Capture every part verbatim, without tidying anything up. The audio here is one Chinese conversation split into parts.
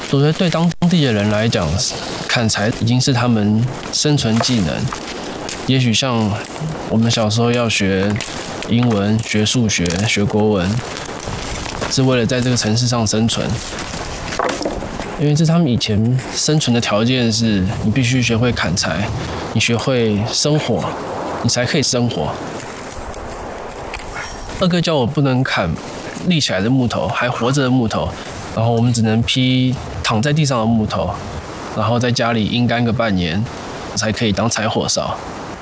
我觉得对当地的人来讲，砍柴已经是他们生存技能。也许像我们小时候要学英文、学数学、学国文，是为了在这个城市上生存。因为这是他们以前生存的条件是，你必须学会砍柴，你学会生火，你才可以生活。二哥教我不能砍立起来的木头，还活着的木头，然后我们只能劈躺在地上的木头，然后在家里阴干个半年，才可以当柴火烧。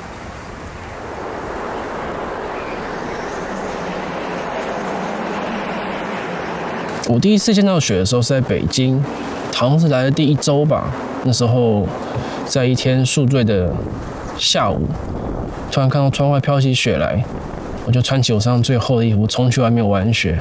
我第一次见到雪的时候是在北京，好像是来的第一周吧。那时候在一天宿醉的下午，突然看到窗外飘起雪来，我就穿起我身上最厚的衣服，冲去外面玩雪。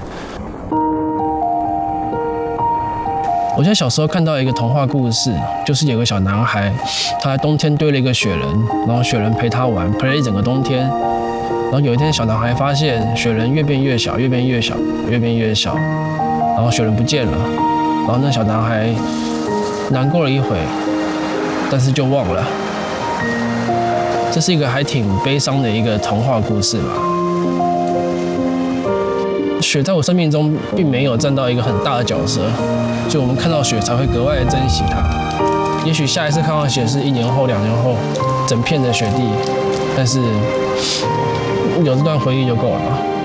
我记得小时候看到一个童话故事，就是有个小男孩，他在冬天堆了一个雪人，然后雪人陪他玩，陪了一整个冬天。然后有一天，小男孩发现雪人越变越小，越变越小，越变越小。然后雪人不见了，然后那小男孩难过了一会，但是就忘了。这是一个还挺悲伤的一个童话故事吧。雪在我生命中并没有占到一个很大的角色，就我们看到雪才会格外的珍惜它。也许下一次看到雪是一年后、两年后，整片的雪地，但是有这段回忆就够了。